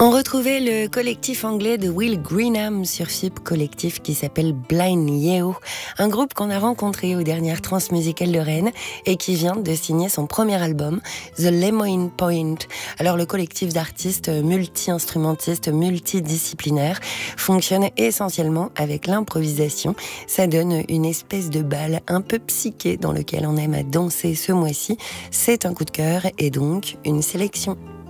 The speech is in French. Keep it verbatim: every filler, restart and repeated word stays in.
On retrouvait le collectif anglais de Will Greenham sur F I P, collectif qui s'appelle Blind Yeo, un groupe qu'on a rencontré aux dernières Transmusicales de Rennes et qui vient de signer son premier album, The Lemoyne Point. Alors le collectif d'artistes multi-instrumentistes, multidisciplinaires fonctionne essentiellement avec l'improvisation. Ça donne une espèce de bal un peu psyché dans lequel on aime à danser ce mois-ci. C'est un coup de cœur et donc une sélection.